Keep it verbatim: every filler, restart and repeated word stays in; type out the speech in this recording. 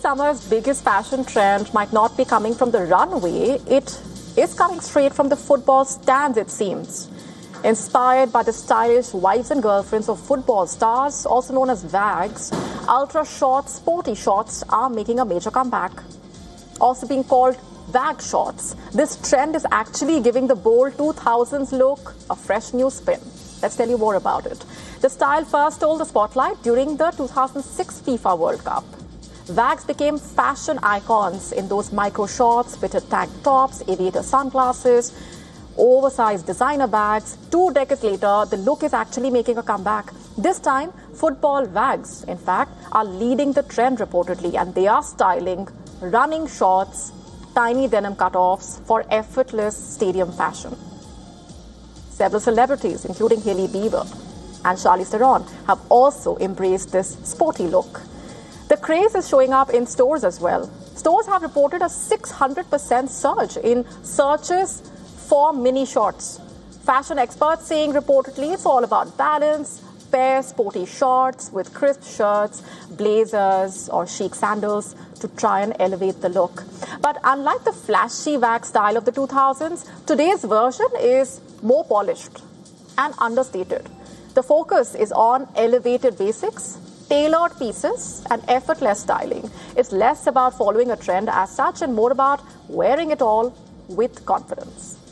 summer's biggest fashion trend might not be coming from the runway, it is coming straight from the football stands, it seems. Inspired by the stylish wives and girlfriends of football stars, also known as WAGs, ultra-short sporty shorts are making a major comeback. Also being called WAG shorts, this trend is actually giving the bold two thousands look a fresh new spin. Let's tell you more about it. The style first stole the spotlight during the two thousand six FIFA World Cup. WAGs became fashion icons in those micro shorts, fitted tank tops, aviator sunglasses, oversized designer bags. Two decades later, the look is actually making a comeback. This time, football WAGs, in fact, are leading the trend reportedly, and they are styling running shorts, tiny denim cutoffs for effortless stadium fashion. Several celebrities, including Hailey Bieber and Charlize Theron, have also embraced this sporty look. The craze is showing up in stores as well. Stores have reported a six hundred percent surge in searches for mini shorts. Fashion experts saying reportedly it's all about balance, pair sporty shorts with crisp shirts, blazers or chic sandals to try and elevate the look. But unlike the flashy WAG style of the two thousands, today's version is more polished and understated. The focus is on elevated basics, tailored pieces and effortless styling. It's less about following a trend as such and more about wearing it all with confidence.